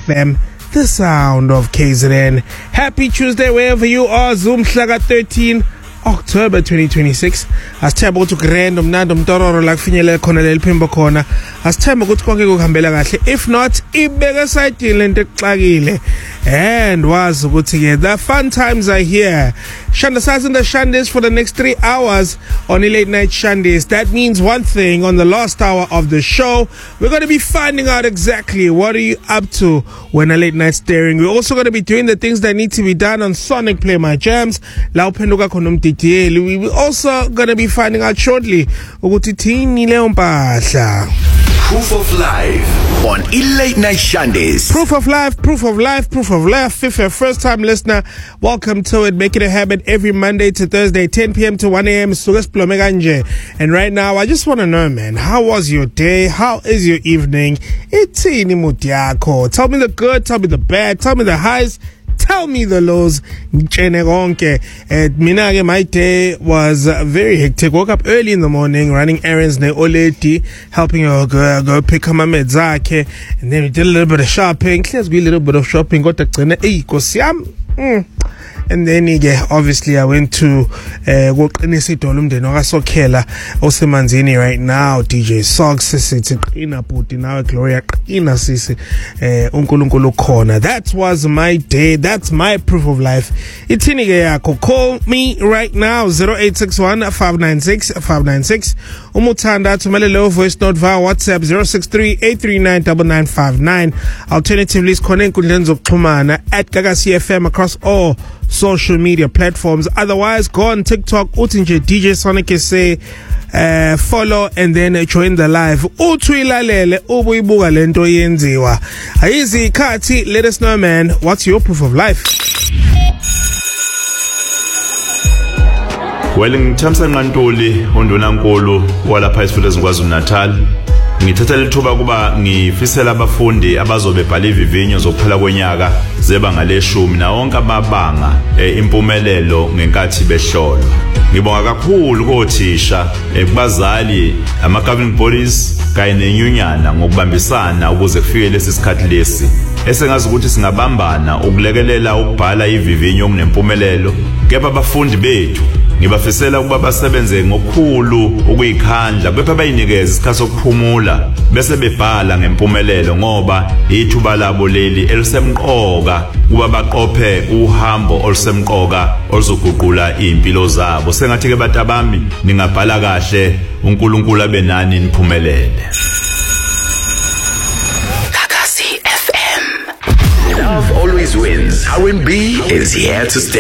FM, the sound of KZN. Happy Tuesday wherever you are. Zoom Hlaga 13 October 2026. Asithemba ukuthi ugrand umnandi umtororo la kufinyelela khona leli phimbo khona. Asithemba ukuthi konke kuhambela kahle. If not, ibeke side lento exakile. And wazi ukuthi ke the fun times are here. Shanda Says in the Shandies for the next 3 hours on the Late Night Shandies. That means one thing. On the last hour of the show, we're going to be finding out exactly what are you up to when a late night staring. We're also going to be doing the things that need to be done on Sonic Play My Jams. We're also going to be finding out shortly ukuthi thini leyo mpahla. Proof of Life on Late Night Shandies. Proof of life, proof of life, proof of life. If you're a first time listener, welcome to it. Make it a habit every Monday to Thursday, 10 p.m. to 1 a.m. And right now, I just want to know, man, how was your day? How is your evening? Ithini mood yakho? Tell me the good, tell me the bad, tell me the highs, tell me the lows. My day was very hectic. Woke up early in the morning, running errands, helping her go pick her meds, and then we did a little bit of shopping. Let's do a little bit of shopping. And then obviously I went to Osemanzini right now. DJ Socks Gloria that was my day. That's my proof of life. Call me right now 0861 596 596. Umutanda tumelelo voice note via WhatsApp 063-839-9959. Alternatively, connect with Lenzo Plumana at Gagasi FM across all social media platforms. Otherwise, go on TikTok, Utinje DJ Sonic say follow and then join the live. Utwilalele ubuyibuka lento yenziwa. Ayizi Kati, let us know, man, what's your proof of life? Well, ngithamsa Nkantoli undunankulu walapha esifundazweni KwaZulu-Natal. Ngithatha lithuba kuba ngifisela abafundi abazobe bhala ivivinyo zokuphela kwenyaka zebanga leshumi na wonke amabanga impumelelo ngenkathi behlolwa. Ngibonga kakhulu kothisha kubazali ama governing bodies kanye nenyunyana ngokubambisana ukuze kufike lesi sikhathi lesi esengazi ukuthi singabambana ukulekelela ukubhala ivivinyo okunempumelelo. Kepha abafundi bethu ngibafisela ukuba basebenze ngokukhulu ukuyikhandla bepha bayinikeza isikhathi sokuphumula bese bebhala ngempumelelo ngoba ithuba labo leli elisemqoka kuba baqophe uhambo olusemqoka oluzoguqula impilo zabo. Sengathi ke batabami ningabhala kahle uNkulunkulu abenani niphumelele. Love always wins. R&B is here to stay.